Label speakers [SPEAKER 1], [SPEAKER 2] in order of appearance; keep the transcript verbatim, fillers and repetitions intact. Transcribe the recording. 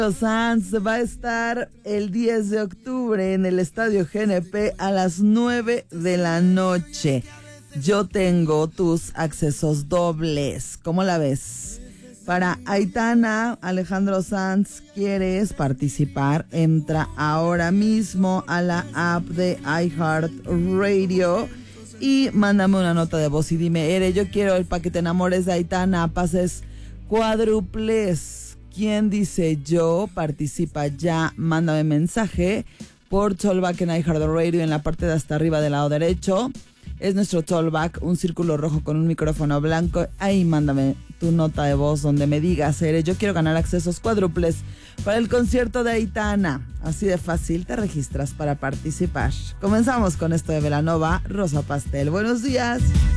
[SPEAKER 1] Sanz va a estar el diez de octubre en el Estadio G N P a las nueve de la noche. Yo tengo tus accesos dobles. ¿Cómo la ves? Para Aitana, Alejandro Sanz, ¿quieres participar? Entra ahora mismo a la app de iHeartRadio y mándame una nota de voz y dime, Ere, yo quiero el para que te enamores de Aitana, pases cuádruples. ¿Quién dice yo? Participa ya, mándame mensaje por Tollback en iHeartRadio en la parte de hasta arriba del lado derecho. Es nuestro Tollback, un círculo rojo con un micrófono blanco. Ahí mándame tu nota de voz donde me digas, Ere, yo quiero ganar accesos cuádruples para el concierto de Aitana. Así de fácil, te registras para participar. Comenzamos con esto de Belanova, Rosa Pastel. Buenos días.